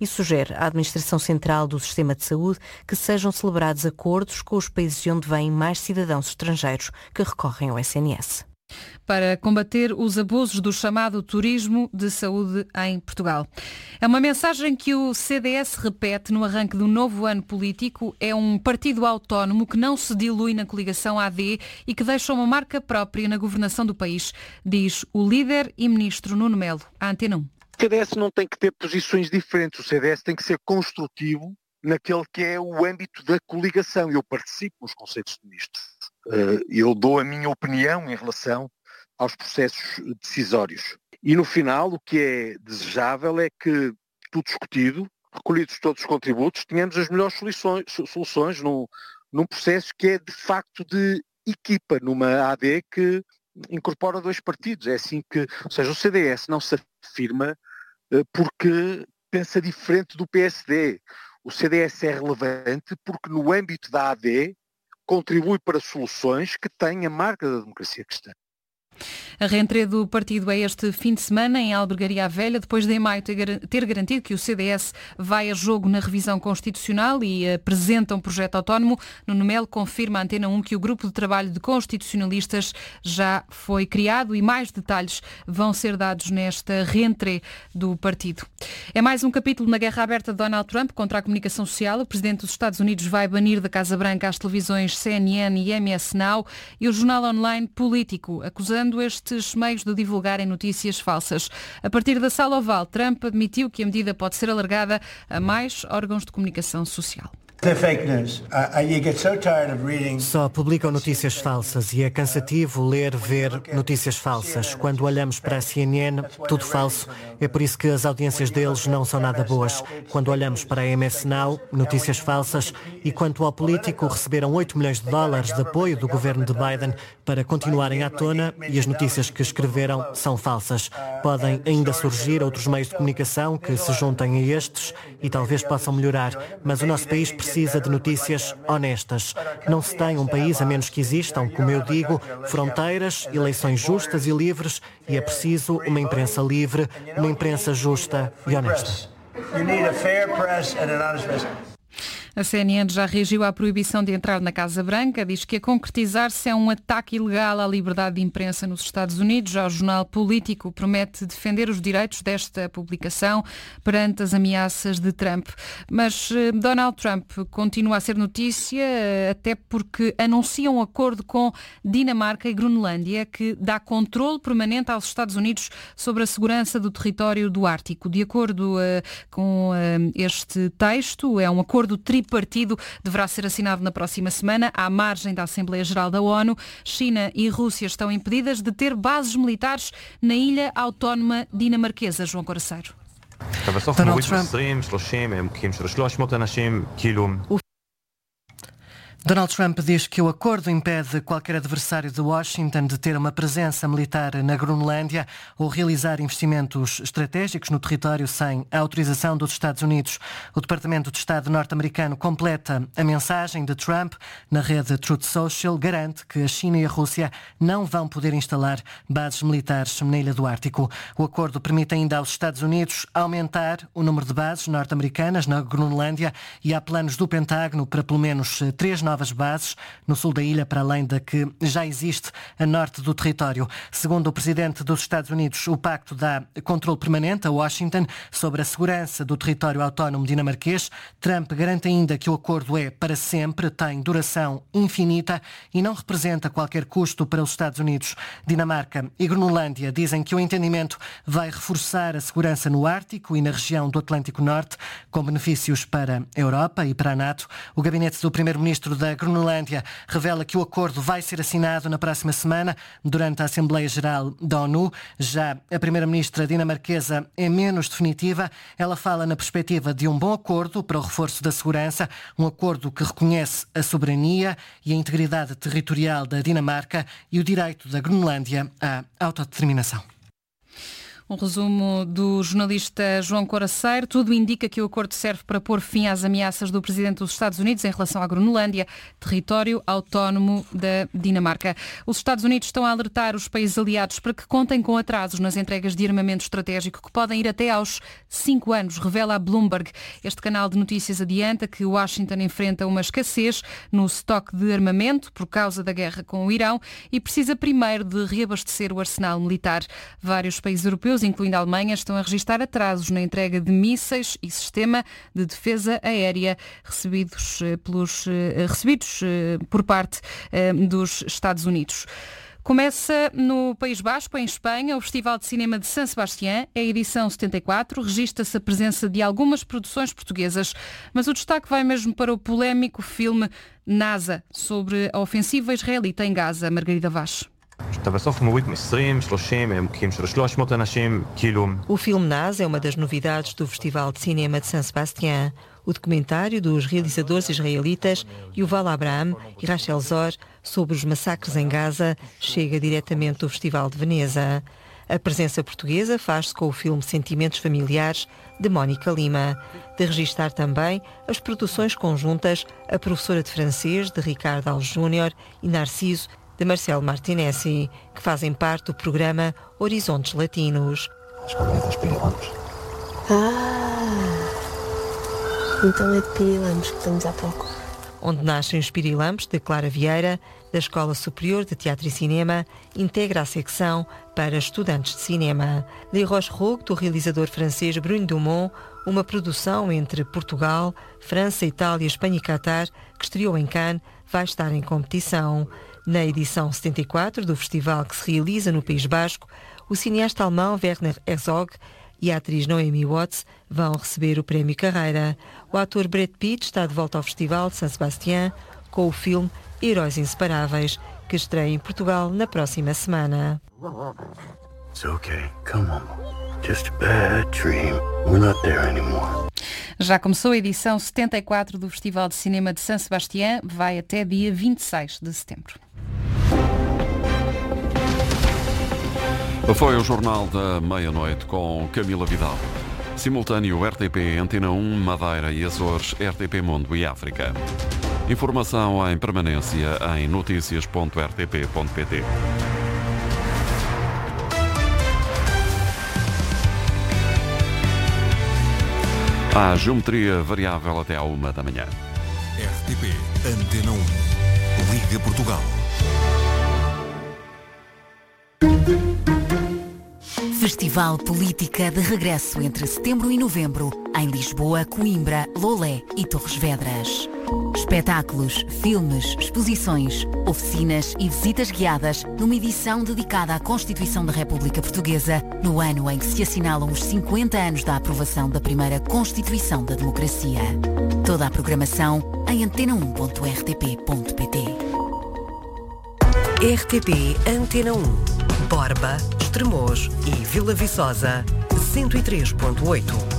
e sugere à Administração Central do Sistema de Saúde que sejam celebrados acordos com os países onde vêm mais cidadãos estrangeiros que recorrem ao SNS. Para combater os abusos do chamado turismo de saúde em Portugal. É uma mensagem que o CDS repete no arranque do novo ano político. É um partido autónomo que não se dilui na coligação AD e que deixa uma marca própria na governação do país, diz o líder e ministro Nuno Melo, à Antena 1. O CDS não tem que ter posições diferentes, o CDS tem que ser construtivo naquele que é o âmbito da coligação. Eu participo nos conselhos de ministros. Eu dou a minha opinião em relação aos processos decisórios. E no final, o que é desejável é que, tudo discutido, recolhidos todos os contributos, tenhamos as melhores soluções num processo que é de facto de equipa, numa AD que incorpora dois partidos. É assim que, ou seja, o CDS não se afirma porque pensa diferente do PSD. O CDS é relevante porque no âmbito da AD contribui para soluções que têm a marca da democracia cristã. A reentrée do partido é este fim de semana em Albergaria Velha, depois de em maio ter garantido que o CDS vai a jogo na revisão constitucional e apresenta um projeto autónomo. Nuno Melo confirma à Antena 1 que o grupo de trabalho de constitucionalistas já foi criado e mais detalhes vão ser dados nesta reentrée do partido. É mais um capítulo na guerra aberta de Donald Trump contra a comunicação social. O presidente dos Estados Unidos vai banir da Casa Branca as televisões CNN e MS Now e o jornal online Político, acusando estes meios de divulgarem notícias falsas. A partir da Sala Oval, Trump admitiu que a medida pode ser alargada a mais órgãos de comunicação social. Só publicam notícias falsas e é cansativo ver notícias falsas. Quando olhamos para a CNN, tudo falso. É por isso que as audiências deles não são nada boas. Quando olhamos para a MS Now, notícias falsas. E quanto ao Político, receberam 8 milhões de dólares de apoio do governo de Biden para continuarem à tona e as notícias que escreveram são falsas. Podem ainda surgir outros meios de comunicação que se juntem a estes e talvez possam melhorar, mas o nosso país precisa de notícias honestas. Não se tem um país a menos que existam, como eu digo, fronteiras, eleições justas e livres, e é preciso uma imprensa livre, uma imprensa justa e honesta. A CNN já reagiu à proibição de entrar na Casa Branca, diz que a concretizar-se é um ataque ilegal à liberdade de imprensa nos Estados Unidos. Já o jornal Político promete defender os direitos desta publicação perante as ameaças de Trump. Mas Donald Trump continua a ser notícia, até porque anuncia um acordo com Dinamarca e Groenlândia que dá controle permanente aos Estados Unidos sobre a segurança do território do Ártico. De acordo com este texto, é um acordo tripartido, deverá ser assinado na próxima semana, à margem da Assembleia Geral da ONU. China e Rússia estão impedidas de ter bases militares na ilha autónoma dinamarquesa. João Coraceiro. Donald Trump diz que o acordo impede qualquer adversário de Washington de ter uma presença militar na Groenlândia ou realizar investimentos estratégicos no território sem a autorização dos Estados Unidos. O Departamento de Estado norte-americano completa a mensagem de Trump na rede Truth Social, garante que a China e a Rússia não vão poder instalar bases militares na ilha do Ártico. O acordo permite ainda aos Estados Unidos aumentar o número de bases norte-americanas na Groenlândia e há planos do Pentágono para pelo menos 3 novas bases no sul da ilha, para além da que já existe a norte do território. Segundo o presidente dos Estados Unidos, o pacto dá controle permanente a Washington sobre a segurança do território autónomo dinamarquês. Trump garante ainda que o acordo é para sempre, tem duração infinita e não representa qualquer custo para os Estados Unidos. Dinamarca e Groenlândia dizem que o entendimento vai reforçar a segurança no Ártico e na região do Atlântico Norte, com benefícios para a Europa e para a NATO. O gabinete do primeiro-ministro da Groenlândia revela que o acordo vai ser assinado na próxima semana durante a Assembleia Geral da ONU. Já a primeira-ministra dinamarquesa é menos definitiva. Ela fala na perspectiva de um bom acordo para o reforço da segurança, um acordo que reconhece a soberania e a integridade territorial da Dinamarca e o direito da Groenlândia à autodeterminação. Um resumo do jornalista João Coraceiro. Tudo indica que o acordo serve para pôr fim às ameaças do presidente dos Estados Unidos em relação à Groenlândia, território autónomo da Dinamarca. Os Estados Unidos estão a alertar os países aliados para que contem com atrasos nas entregas de armamento estratégico, que podem ir até aos 5 anos, revela a Bloomberg. Este canal de notícias adianta que Washington enfrenta uma escassez no estoque de armamento por causa da guerra com o Irão e precisa primeiro de reabastecer o arsenal militar. Vários países europeus, incluindo a Alemanha, estão a registrar atrasos na entrega de mísseis e sistema de defesa aérea recebidos por parte dos Estados Unidos. Começa no País Basco, em Espanha, o Festival de Cinema de San Sebastián, é a edição 74, registra-se a presença de algumas produções portuguesas, mas o destaque vai mesmo para o polémico filme NASA, sobre a ofensiva israelita em Gaza. Margarida Vaz. O filme NASA é uma das novidades do Festival de Cinema de San Sebastián. O documentário dos realizadores israelitas Yuval Abraham e Rachel Zor sobre os massacres em Gaza chega diretamente do Festival de Veneza. A presença portuguesa faz-se com o filme Sentimentos Familiares, de Mónica Lima. De registar também as produções conjuntas A Professora de Francês, de Ricardo Alves Júnior, e Narciso, de Marcelo Martinezzi, que fazem parte do programa Horizontes Latinos. Então é de Pirilampos que estamos à procura. Onde nascem os Pirilampos, de Clara Vieira, da Escola Superior de Teatro e Cinema, integra a secção para estudantes de cinema. Les Roches-Rouges, do realizador francês Bruno Dumont, uma produção entre Portugal, França, Itália, Espanha e Catar, que estreou em Cannes, vai estar em competição. Na edição 74 do festival, que se realiza no País Basco, o cineasta alemão Werner Herzog e a atriz Naomi Watts vão receber o Prémio Carreira. O ator Brad Pitt está de volta ao Festival de San Sebastián com o filme Heróis Inseparáveis, que estreia em Portugal na próxima semana. Já começou a edição 74 do Festival de Cinema de San Sebastián, vai até dia 26 de setembro. Foi o Jornal da Meia-Noite com Camila Vidal. Simultâneo RTP, Antena 1, Madeira e Açores, RTP Mundo e África. Informação em permanência em noticias.rtp.pt. Há geometria variável até à 1 da manhã. RTP, Antena 1, Liga Portugal. Festival Política de regresso entre setembro e novembro, em Lisboa, Coimbra, Lolé e Torres Vedras. Espetáculos, filmes, exposições, oficinas e visitas guiadas numa edição dedicada à Constituição da República Portuguesa, no ano em que se assinalam os 50 anos da aprovação da primeira Constituição da Democracia. Toda a programação em antena1.rtp.pt. RTP Antena 1, Borba, Estremoz e Vila Viçosa, 103.8.